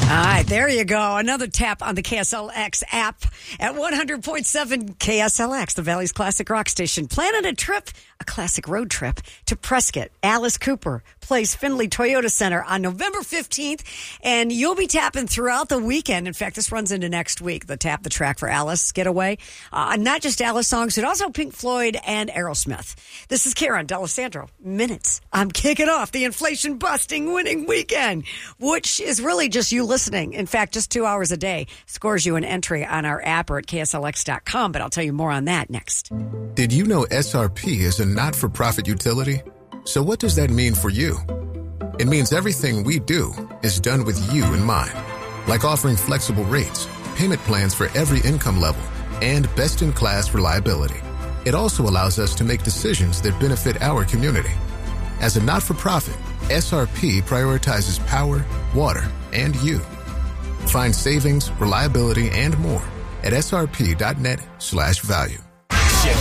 All right, there you go. Another tap on the KSLX app at 100.7 KSLX, the Valley's classic rock station. Planning a trip, a classic road trip to Prescott. Alice Cooper plays Findlay Toyota Center on November 15th, and you'll be tapping throughout the weekend. In fact, this runs into next week, the Tap the Track for Alice getaway. Not just Alice songs, but also Pink Floyd and Aerosmith. This is Karen D'Alessandro. Minutes. I'm kicking off the inflation-busting winning weekend, which is really just you listening. In fact, just 2 hours a day scores you an entry on our app or at KSLX.com, but I'll tell you more on that next. Did you know SRP is a not-for-profit utility? So what does that mean for you? It means everything we do is done with you in mind, like offering flexible rates, payment plans for every income level, and best-in-class reliability. It also allows us to make decisions that benefit our community. As a not-for-profit, SRP prioritizes power, water, and you. Find savings, reliability, and more at srp.net/value.